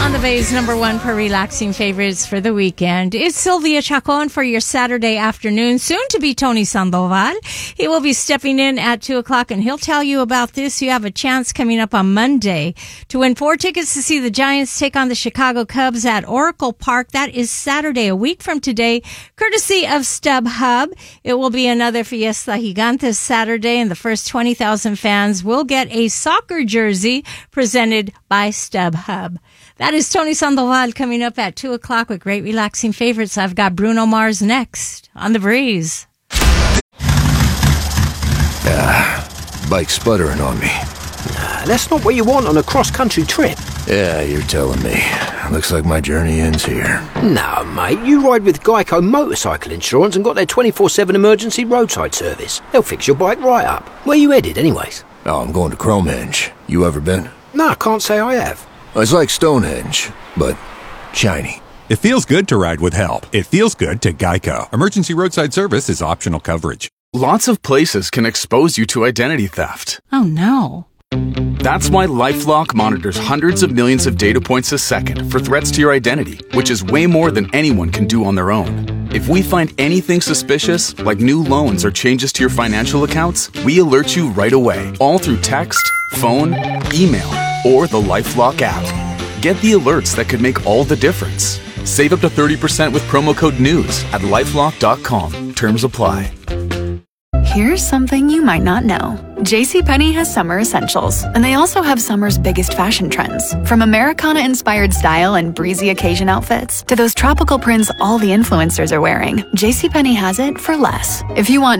On the Bay's number one for relaxing favorites for the weekend is Sylvia Chacon for your Saturday afternoon. Soon to be Tony Sandoval. He will be stepping in at 2 o'clock and he'll tell you about this. You have a chance coming up on Monday to win 4 tickets to see the Giants take on the Chicago Cubs at Oracle Park. That is Saturday, a week from today, courtesy of StubHub. It will be another Fiesta Gigantes Saturday, and the first 20,000 fans will get a soccer jersey presented by StubHub. That is Tony Sandoval coming up at 2 o'clock with great relaxing favorites. I've got Bruno Mars next on The Breeze. Bike's sputtering on me. Nah, that's not what you want on a cross-country trip. Yeah, you're telling me. Looks like my journey ends here. No, mate, you ride with Geico Motorcycle Insurance and got their 24/7 emergency roadside service. They'll fix your bike right up. Where you headed, anyways? Oh, I'm going to Cromenge. You ever been? No, I can't say I have. It's like Stonehenge, but shiny. It feels good to ride with help. It feels good to Geico. Emergency roadside service is optional coverage. Lots of places can expose you to identity theft. Oh, no. That's why LifeLock monitors hundreds of millions of data points a second for threats to your identity, which is way more than anyone can do on their own. If we find anything suspicious, like new loans or changes to your financial accounts, we alert you right away, all through text, phone, email, or the LifeLock app. Get the alerts that could make all the difference. Save up to 30% with promo code NEWS at lifelock.com. Terms apply. Here's something you might not know. JCPenney has summer essentials, and they also have summer's biggest fashion trends. From Americana-inspired style and breezy occasion outfits to those tropical prints all the influencers are wearing, JCPenney has it for less. If you want